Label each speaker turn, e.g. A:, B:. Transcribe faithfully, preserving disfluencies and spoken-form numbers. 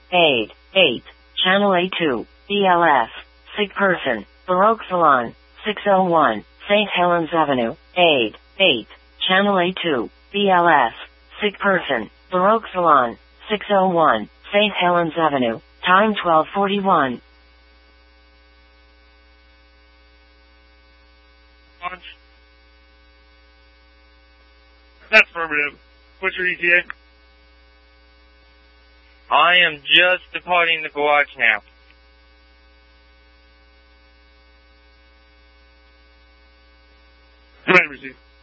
A: Aid, eight. Channel A two, B L F. Sick person, Baroque Salon, six oh one, Saint Helens Avenue. Aid, eight. Channel A two, B L F. Sick person, Baroque Salon, six oh one, Saint Helens Avenue. Time twelve forty-one.
B: Launch. That's affirmative. What's your E T A?
C: I am just departing the garage now.
B: Command received.